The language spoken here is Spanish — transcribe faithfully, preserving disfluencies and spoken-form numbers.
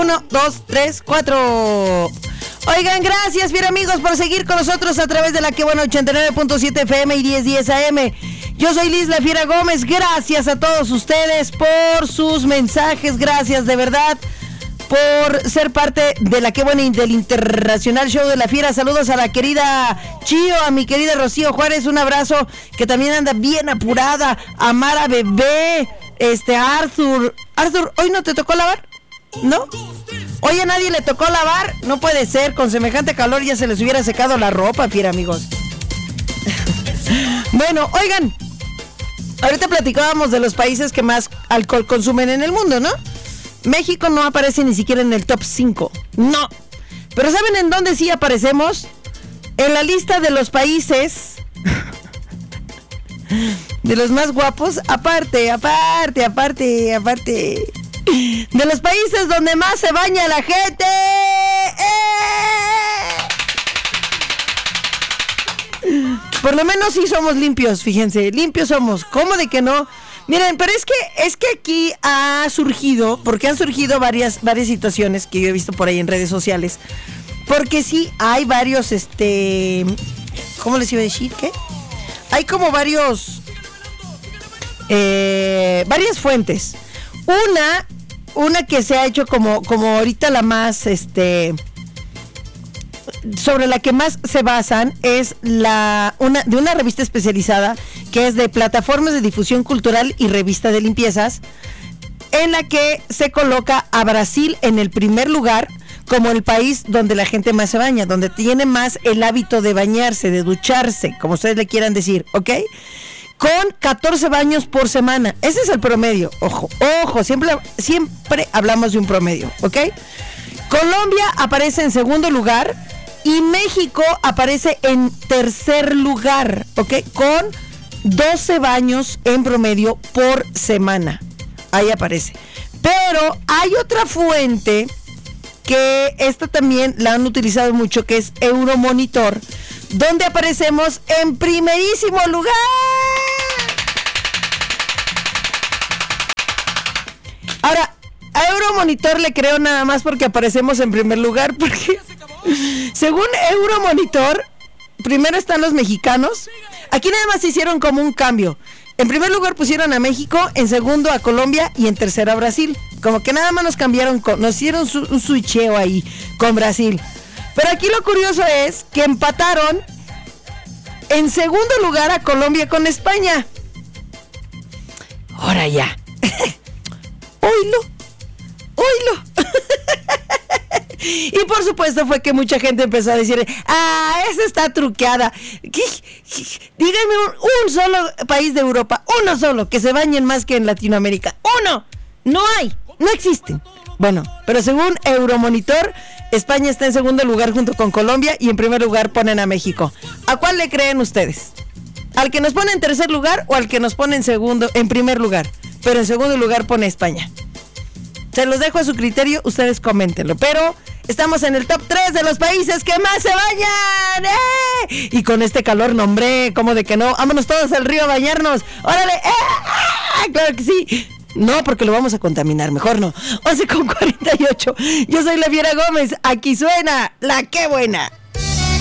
Uno, dos, tres, cuatro. Oigan, gracias, bien amigos, por seguir con nosotros a través de la que buena ochenta y nueve punto siete F M y diez diez A M. Yo soy Liz La Fiera Gómez. Gracias a todos ustedes por sus mensajes. Gracias de verdad por ser parte de la que buena y del Internacional Show de la Fiera. Saludos a la querida Chío, a mi querida Rocío Juárez, un abrazo, que también anda bien apurada. A Mara Bebé, este, a Arthur. Arthur, ¿hoy no te tocó lavar? ¿No? Hoy a nadie le tocó lavar. No puede ser, con semejante calor ya se les hubiera secado la ropa, Fiera, amigos. Bueno, oigan, ahorita platicábamos de los países que más alcohol consumen en el mundo, ¿no? México no aparece ni siquiera en el top cinco. No. Pero ¿saben en dónde sí aparecemos? En la lista de los países de los más guapos. Aparte, aparte, aparte, aparte de los países donde más se baña la gente. ¡Eh! Por lo menos sí somos limpios, fíjense. Limpios somos. ¿Cómo de que no? Miren, pero es que es que aquí ha surgido, porque han surgido varias varias situaciones que yo he visto por ahí en redes sociales, porque sí hay varios, este, ¿cómo les iba a decir? ¿Qué? Hay como varios, eh, varias fuentes. Una, una que se ha hecho como, como ahorita la más, este, sobre la que más se basan es la una de una revista especializada que es de plataformas de difusión cultural y revista de limpiezas, en la que se coloca a Brasil en el primer lugar como el país donde la gente más se baña, donde tiene más el hábito de bañarse, de ducharse, como ustedes le quieran decir, ¿ok? Con catorce baños por semana. Ese es el promedio. Ojo, ojo, siempre, siempre hablamos de un promedio, ¿ok? Colombia aparece en segundo lugar y México aparece en tercer lugar, ¿ok? Con doce baños en promedio por semana. Ahí aparece. Pero hay otra fuente que esta también la han utilizado mucho, que es Euromonitor, donde aparecemos en primerísimo lugar. Ahora, a Euromonitor le creo nada más porque aparecemos en primer lugar, porque según Euromonitor, primero están los mexicanos. Aquí nada más hicieron como un cambio. En primer lugar pusieron a México, en segundo a Colombia y en tercero a Brasil. Como que nada más nos cambiaron, con, nos hicieron su, un switcheo ahí con Brasil. Pero aquí lo curioso es que empataron en segundo lugar a Colombia con España. Ahora ya. Oílo, oílo. Y por supuesto fue que mucha gente empezó a decir, ah, esa está truqueada. Díganme un, un solo país de Europa, uno solo, que se bañen más que en Latinoamérica. ¡Uno! No hay, no existen. Bueno, pero según Euromonitor, España está en segundo lugar junto con Colombia y en primer lugar ponen a México. ¿A cuál le creen ustedes? ¿Al que nos pone en tercer lugar o al que nos pone en segundo, en primer lugar? Pero en segundo lugar pone España. Se los dejo a su criterio, ustedes coméntenlo. Pero estamos en el top tres de los países que más se bañan. ¡Eh! Y con este calor, no hombre, ¿cómo de que no? Vámonos todos al río a bañarnos. ¡Órale! ¡Eh! ¡Claro que sí! No, porque lo vamos a contaminar, mejor no. once con cuarenta y ocho. Yo soy La Fiera Gómez. Aquí suena La Qué Buena.